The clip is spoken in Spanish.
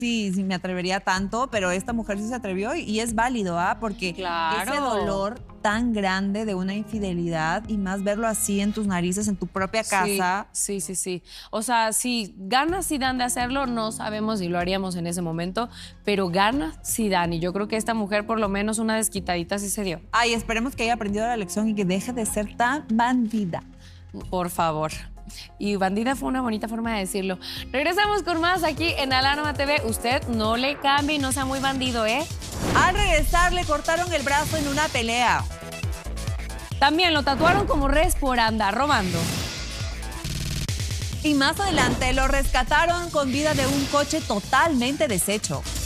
sí me atrevería tanto, pero esta mujer sí se atrevió y es válido, ¿ah? Porque Claro. ese dolor tan grande de una infidelidad y más verlo así en tus narices, en tu propia casa. Sí. O sea, si ganas sí dan de hacerlo, no sabemos si lo haríamos en ese momento, pero ganas sí dan. Y yo creo que esta mujer por lo menos una desquitadita sí se dio. Ay, esperemos que haya aprendido la lección y que deje de ser tan bandida. Por favor. Y bandida fue una bonita forma de decirlo. Regresamos con más aquí en Alarma TV. Usted no le cambie y no sea muy bandido, ¿eh? Al regresar le cortaron el brazo en una pelea. También lo tatuaron como res por andar robando. Y más adelante lo rescataron con vida de un coche totalmente deshecho.